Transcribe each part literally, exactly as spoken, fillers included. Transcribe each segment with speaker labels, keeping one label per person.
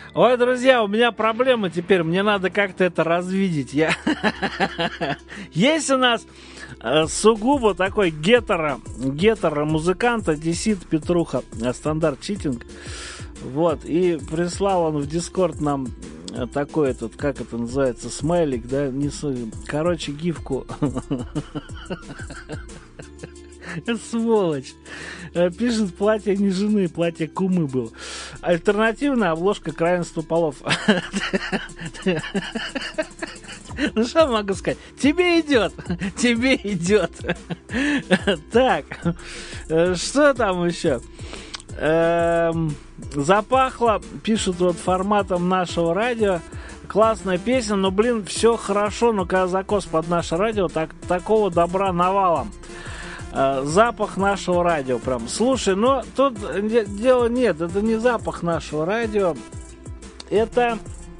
Speaker 1: Ой, друзья, у меня проблема теперь, мне надо как-то это развидеть. Я... Есть у нас э, сугубо такой гетеро, гетеро-музыкант, одессит Петруха, стандарт читинг. Вот, и прислал он в Дискорд нам такой этот, как это называется, смайлик, да, не с... короче, гифку. Сволочь. Пишет, платье не жены, платье кумы был. Альтернативная обложка к равенству полов. Ну что могу сказать? Тебе идет. Тебе идет. Так. Что там еще? Эм, запахло, пишут вот форматом нашего радио. Классная песня, но, блин, все хорошо, но когда закос под наше радио, так, такого добра навалом. Э, запах нашего радио прям. Слушай, но тут дело нет, это не запах нашего радио. Это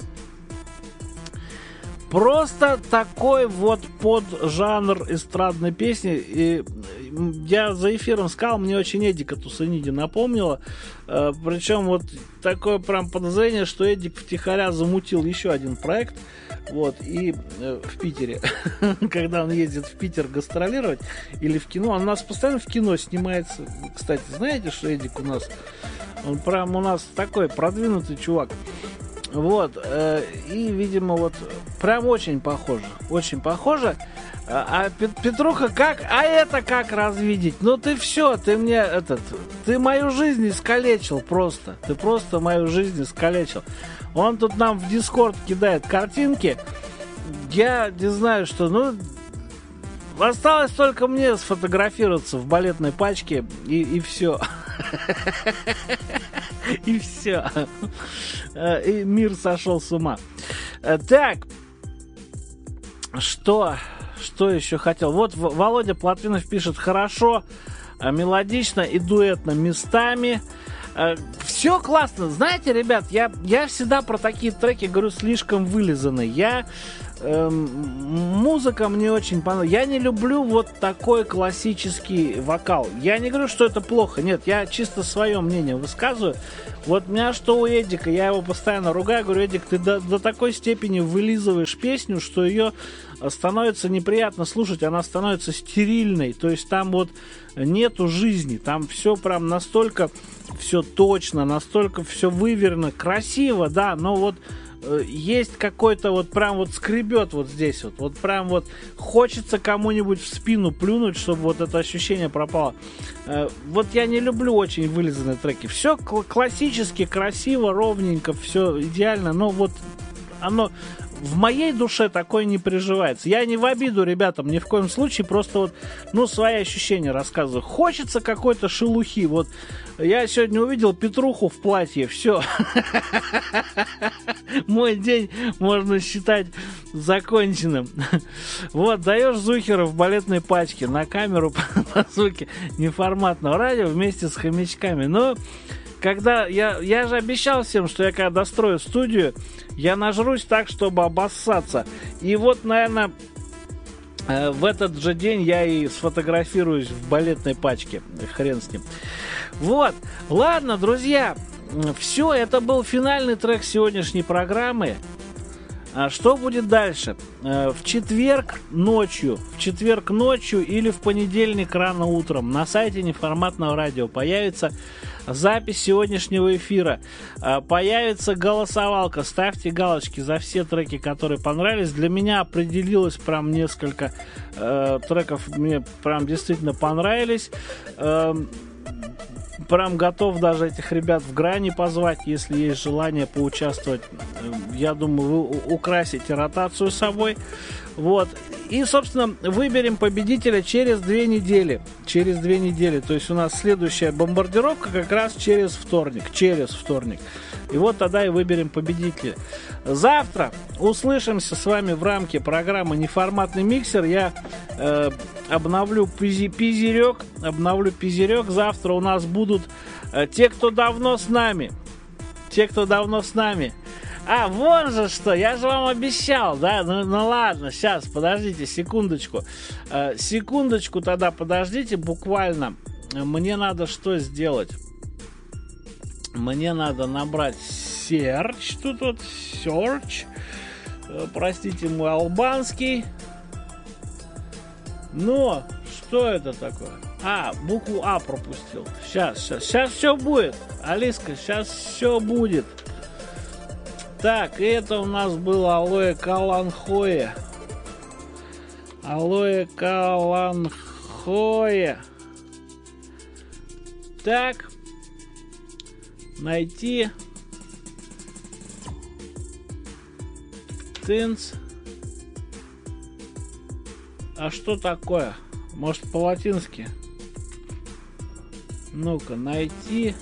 Speaker 1: просто такой вот поджанр эстрадной песни. И я за эфиром сказал, мне очень Эдика Тусаниди напомнила. Э, причем вот такое прям подозрение, что Эдик втихаря замутил еще один проект. Вот, и э, в Питере, когда он ездит в Питер гастролировать или в кино, он у нас постоянно в кино снимается. Кстати, знаете, что Эдик у нас, он прям у нас такой продвинутый чувак. Вот, э, и, видимо, вот прям очень похоже, очень похоже. А, а Петруха как, а это как развидеть? Ну ты все, ты мне этот, ты мою жизнь искалечил просто, ты просто мою жизнь искалечил. Он тут нам в Дискорд кидает картинки, я не знаю, что, ну, осталось только мне сфотографироваться в балетной пачке, и, и все. И все. И мир сошел с ума. Так. Что? Что еще хотел? Вот Володя Платвинов пишет: хорошо, мелодично и дуэтно местами. Все классно. Знаете, ребят, я, я всегда про такие треки говорю слишком вылизанные. Я... Музыка мне очень понравилась. Я не люблю вот такой классический вокал. Я не говорю, что это плохо. Нет, я чисто свое мнение высказываю. Вот меня что у Эдика, я его постоянно ругаю, говорю: Эдик, ты до, до такой степени вылизываешь песню, что ее становится неприятно слушать, она становится стерильной. То есть там вот нету жизни, там все прям настолько все точно, настолько все выверено, красиво, да, но вот есть какой-то вот прям вот скребет вот здесь вот, вот прям вот хочется кому-нибудь в спину плюнуть, чтобы вот это ощущение пропало. Вот я не люблю очень вылизанные треки. Все классически, красиво, ровненько, все идеально, но вот оно в моей душе такое не приживается. Я не в обиду ребятам, ни в коем случае, просто вот, ну, свои ощущения рассказываю. Хочется какой-то шелухи. Вот я сегодня увидел Петруху в платье, все. Мой день можно считать законченным. Вот, даешь Зухера в балетной пачке на камеру по звуке неформатного радио вместе с хомячками. Но когда я, я же обещал всем, что я когда дострою студию, я нажрусь так, чтобы обоссаться. И вот, наверное, в этот же день я и сфотографируюсь в балетной пачке. Хрен с ним. Вот. Ладно, друзья. Все, это был финальный трек сегодняшней программы. А что будет дальше? В четверг ночью, в четверг ночью или в понедельник рано утром на сайте неформатного радио появится запись сегодняшнего эфира. Появится голосовалка. Ставьте галочки за все треки, которые понравились. Для меня определилось прям несколько э, треков, мне прям действительно понравились. Э, Прям готов даже этих ребят в грани позвать, если есть желание поучаствовать. Я думаю, вы украсите ротацию собой. Вот. И, собственно, выберем победителя через две недели. Через две недели. То есть у нас следующая бомбардировка как раз через вторник. Через вторник. И вот тогда и выберем победителя. Завтра услышимся с вами в рамке программы «Неформатный миксер». Я э, обновлю пизи- пизерек. Обновлю пизерек. Завтра у нас будут э, те, кто давно с нами. Те, кто давно с нами. А, вон же что, я же вам обещал, да? Ну, ну ладно, сейчас, подождите, секундочку. Э, секундочку тогда подождите, буквально. Мне надо что сделать? Мне надо набрать search. Тут вот search. Простите мой албанский. Но что это такое? А, букву А пропустил. Сейчас, сейчас, сейчас все будет. Алиска, сейчас все будет. Так, это у нас было алоэ каланхоэ. Алоэ каланхоэ. Так. Найти. Тынц. А что такое? Может, по-латински? Ну-ка, найти.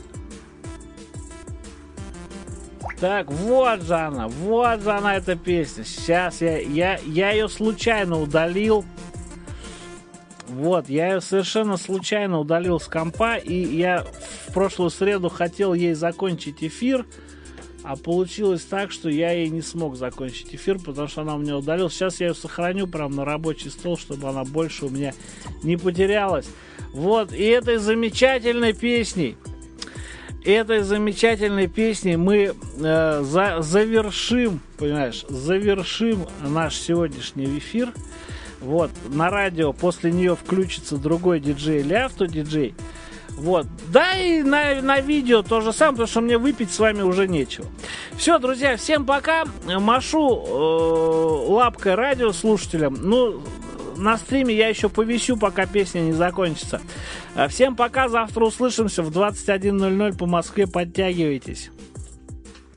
Speaker 1: Так, вот же она, вот же она, эта песня. Сейчас я, я, я ее случайно удалил. Вот, я ее совершенно случайно удалил с компа. И я в прошлую среду хотел ей закончить эфир. А получилось так, что я ей не смог закончить эфир, потому что она у меня удалилась. Сейчас я ее сохраню прямо на рабочий стол, чтобы она больше у меня не потерялась. Вот, и этой замечательной песней, этой замечательной песней мы э, за, завершим, понимаешь, завершим наш сегодняшний эфир. Вот, на радио после нее включится другой диджей или автодиджей. Вот. Да и на, на видео то же самое, потому что мне выпить с вами уже нечего. Все, друзья, всем пока. Машу э, лапкой радиослушателям. Ну, на стриме я еще повещу, пока песня не закончится. Всем пока, завтра услышимся в двадцать один ноль ноль по Москве. Подтягивайтесь.